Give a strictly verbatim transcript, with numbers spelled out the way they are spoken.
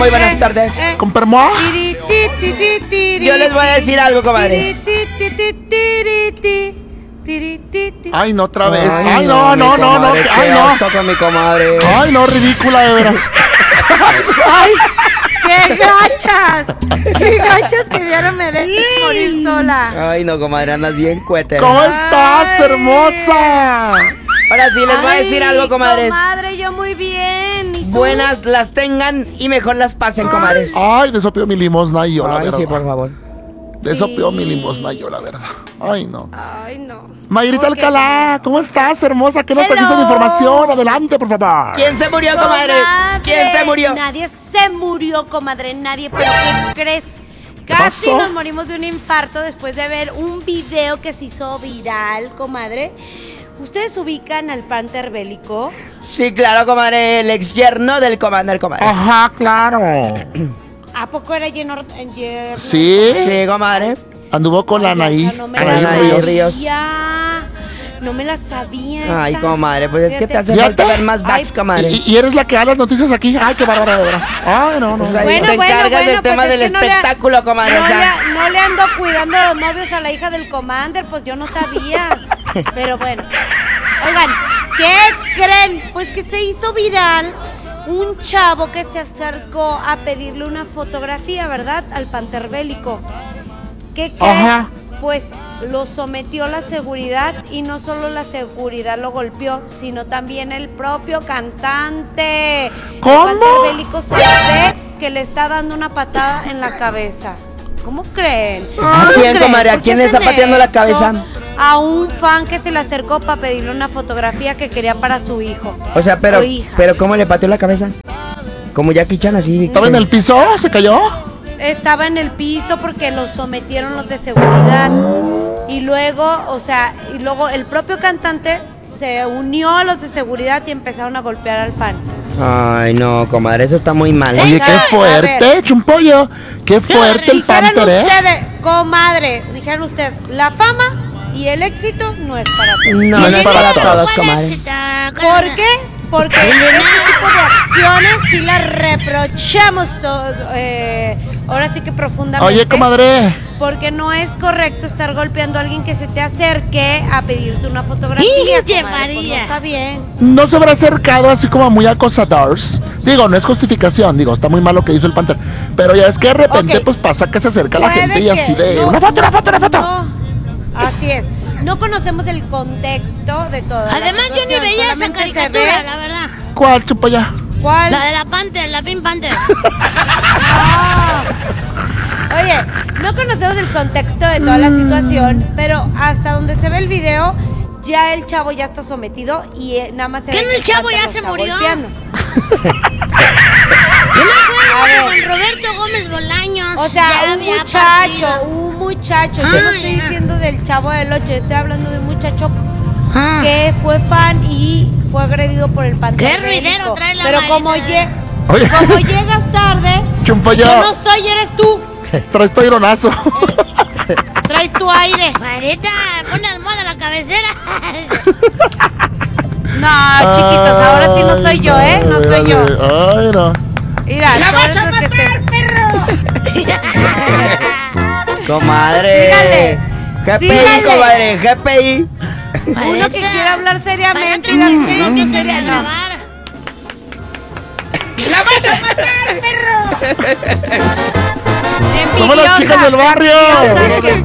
Muy buenas tardes. Eh. ¿Con permo? Tiri, ti, ti, ti, tiri, Yo les voy a decir algo, comadre. tiri, ti, ti, ti, tiri, ti, tiri, ti, ti. Ay, no, otra vez. Ay, Ay, no, no, mi no, no. comadre, Ay, qué no. oso con mi comadre. Ay, no, ridícula, de veras. ¡Ay! ¡Qué gachas! ¡Qué gachas que vieron merecer morir sola! Ay, no, comadre, andas bien cuete. ¿Cómo estás, Ay. hermosa? Ahora sí, les voy a Ay, decir algo, comadres. Comadre, yo muy bien. ¿Y tú? Buenas las tengan y mejor las pasen, comadres. Ay, de eso pido mi limosna yo, la Ay, verdad. sí, por favor. De eso Sí. pido mi limosna yo, la verdad. Ay, no. Ay, no. Mayrita Ok. Alcalá, ¿cómo estás, hermosa? ¿Qué nos Hello. trajiste de información? Adelante, por favor. ¿Quién se murió, comadre? Comadre, ¿Quién se murió? Nadie se murió, comadre, nadie. ¿Pero qué crees? ¿Qué Casi pasó? nos morimos de un infarto después de ver un video que se hizo viral, comadre. ¿Ustedes ubican al Panther Bélico? Sí, claro, comadre, el ex yerno del commander, comadre. Ajá, claro. ¿A poco era lleno? yerno? Sí, Sí, comadre. anduvo con la Ay, Anaí. esa no me Anaí la Ríos. Ríos. sabía. No me la sabía. Ay, esa. comadre, pues es que te hace Fíjate. falta ver más backs, Ay, comadre. Y, y eres la que da las noticias aquí. Ay, qué bárbara, de veras. Ay, no, no. O sea, Bueno, te bueno, encargas bueno, del pues tema es del que no le- espectáculo, comadre. No, o sea, le, no le ando cuidando a los novios a la hija del Commander, pues yo no sabía. Pero bueno. Oigan, ¿qué creen? Pues que se hizo viral un chavo que se acercó a pedirle una fotografía, ¿verdad? Al Panther Bélico. ¿Qué creen? Ajá. Pues lo sometió la seguridad y no solo la seguridad lo golpeó, sino también el propio cantante. ¿Cómo? El Panther Bélico se ve que le está dando una patada en la cabeza. ¿Cómo creen? ¿A ¿Cómo quién, creen? comadre? ¿A ¿Por qué quién le está hacen pateando la esto? cabeza? A un fan que se le acercó para pedirle una fotografía que quería para su hijo. O sea, pero, O hija. pero ¿cómo le pateó la cabeza? Como Jackie Chan, así. ¿Estaba en el piso? ¿Se cayó? Estaba en el piso porque lo sometieron los de seguridad. Y luego, o sea, y luego el propio cantante se unió a los de seguridad y empezaron a golpear al fan. Ay, no, comadre, eso está muy mal. Oye, A qué ver, fuerte, chumpollo. Qué fuerte el Dijeron Panther, ¿eh? ustedes, comadre, dijeron ustedes, la fama y el éxito no es para todos. No, No no es es para para todos. todos, comadre. ¿Por qué? Porque este tipo de acciones sí las reprochamos todo, eh, ahora sí que profundamente. Oye, comadre. Porque no es correcto estar golpeando a alguien que se te acerque a pedirte una fotografía. ¡Hinche, comadre, pues María! no está bien. ¿No se habrá acercado así como muy acosadores? Digo, no es justificación, digo, está muy mal lo que hizo el Panther. Pero ya es que de repente, Ok. pues pasa que se acerca la Puede gente y que- así de. no, ¡Una foto, una foto, una foto! No, así es. No conocemos el contexto de todo. Además, yo ni veía esa caricatura, la verdad. ¿Cuál, chumpollo? ¿Cuál? La de la Panther, la Pink Panther. Ah. Oye, no conocemos el contexto de toda la situación, pero hasta donde se ve el video, ya el chavo ya está sometido y eh, nada más se ¿Qué ve no que el chavo Panther ya lo se está murió? golpeando. Yo me A acuerdo ver. con Roberto Gómez Bolaños. O sea, ya un había muchacho, partido. un muchacho. Yo no Ah, estoy ya. diciendo del chavo del ocho, estoy hablando de un muchacho Ah. que fue fan y fue agredido por el Panther Qué ruidero Bélico. trae la Pero como, Marita. lle- Oye, como llegas tarde, chumpollo, yo no soy, eres tú. traes tu ironazo. Traes tu aire. Marita, pon la almohada a la cabecera. No, chiquitos, ahora sí no soy yo, ¿eh? No soy yo. Ay, no. Mira, ¡la vas a matar, perro! Comadre. Sígale. G P I, Sígale. comadre, G P I. Uno que quiere hablar seriamente y Para darse otro uno que que quería seria, no. grabar. Somos las chicas del barrio. Envidiosas que